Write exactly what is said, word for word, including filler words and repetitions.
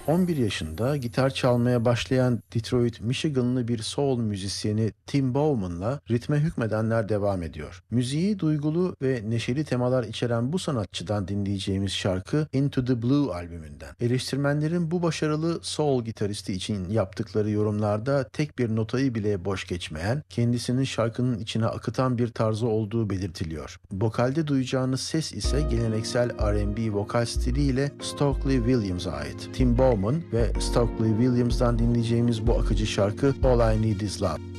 on bir yaşında gitar çalmaya başlayan Detroit, Michiganlı bir soul müzisyeni Tim Bowman'la ritme hükmedenler devam ediyor. Müziği duygulu ve neşeli temalar içeren bu sanatçıdan dinleyeceğimiz şarkı Into the Blue albümünden. Eleştirmenlerin bu başarılı soul gitaristi için yaptıkları yorumlarda tek bir notayı bile boş geçmeyen, kendisinin şarkının içine akıtan bir tarzı olduğu belirtiliyor. Vokalde duyacağınız ses ise geleneksel R and B vokal stiliyle Stokely Williams'a ait. Tim Bowman ve Stokely Williams'dan dinleyeceğimiz bu akıcı şarkı All I Need Is Love.